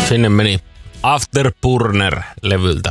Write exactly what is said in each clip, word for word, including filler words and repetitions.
Sinne meni Afterburner-levyltä.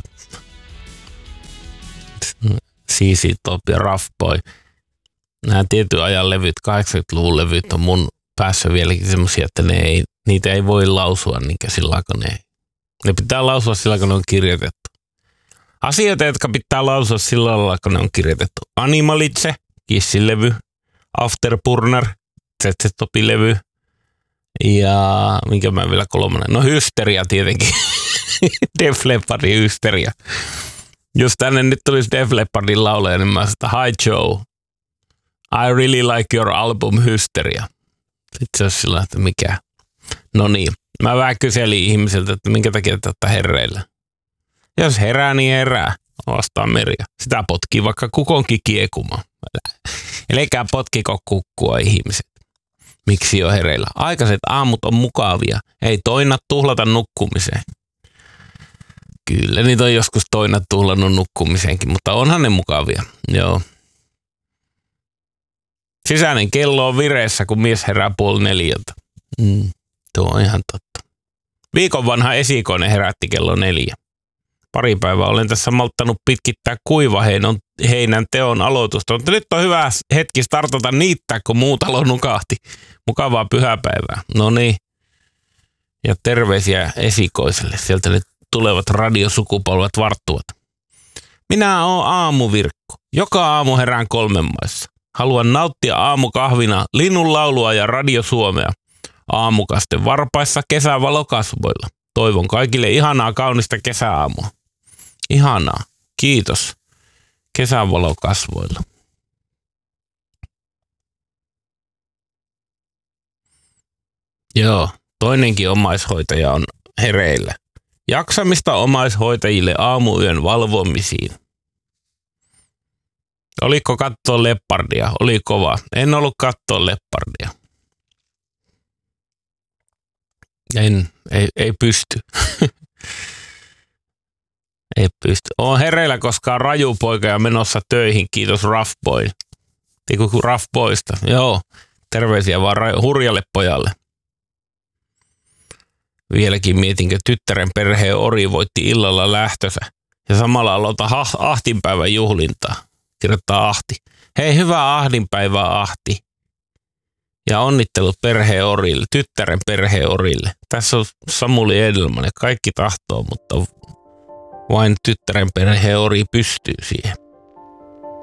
C C Top ja Rough Boy. Nämä tietyn ajan levyt, kahdeksankymmentäluvun levyt on mun päässä vieläkin semmosia, että ne ei, niitä ei voi lausua niinkä sillä kun ne ei. Ne pitää lausua sillä kun ne on kirjoitettu. Asioita, jotka pitää lausua sillä lailla, kun ne on kirjoitettu. Animalitse, Kissin levy. Afterburner, Z Z Topin levy. Ja minkä mä vielä kolmannen? No Hysteria tietenkin. Def Leppardin Hysteria. Jos tänne nyt tulisi Def Leppardin laulaja, niin mä sanoin, hi Joe. I really like your album Hysteria. Sitten se olisi sillä, että mikä. No niin. Mä vähän kyselin ihmiseltä, että minkä takia te olette hereillä. Jos herää, niin herää. Vastaan Merja. Sitä potkii vaikka kukonkin kiekumaan. Elikää potkiko kukkua ihmiset. Miksi on hereillä? Aikaiset aamut on mukavia. Ei toina tuhlata nukkumiseen. Kyllä niitä on joskus toina tuhlannut nukkumiseenkin, mutta onhan ne mukavia. Joo. Sisäinen kello on vireessä, kun mies herää puoli neljältä. Mm, tuo on ihan totta. Viikon vanha esikoinen herätti kello neljä. Pari päivää olen tässä malttanut pitkittää kuivaheinän heinän teon aloitusta, mutta nyt on hyvä hetki startata niittää, kun muu talo nukahti. Mukavaa pyhäpäivää. No niin. Ja terveisiä esikoiselle. Sieltä nyt tulevat radiosukupolvet varttuvat. Minä oon aamuvirkku. Joka aamu herään kolmen maissa. Haluan nauttia aamukahvina linnun laulua ja Radio Suomea. Aamukasten varpaissa kesävalokasvoilla. Toivon kaikille ihanaa kaunista kesäaamua. Ihanaa. Kiitos. Kesävalokasvoilla. Joo, toinenkin omaishoitaja on hereillä. Jaksamista omaishoitajille aamuyön valvomisiin. Oliko katsoa Leppardia? Oli kova. En ollut katsoa Leppardia. En, ei, ei pysty. Ei pysty. Oon hereillä, koska on rajupoika ja menossa töihin. Kiitos Rough Boy. Tiedätkö kuin Rough Boysta? Joo. Terveisiä vaan raju, hurjalle pojalle. Vieläkin mietinkö tyttären perheen ori voitti illalla lähtönsä. Ja samalla aloita ha- ahtinpäivän juhlintaa. Kirjoittaa Ahti. Hei, hyvää ahdinpäivää Ahti. Ja onnittelut perheen orille, tyttären perheen orille. Tässä on Samuli Edelman, kaikki tahtoo, mutta vain tyttären perheen ori pystyy siihen.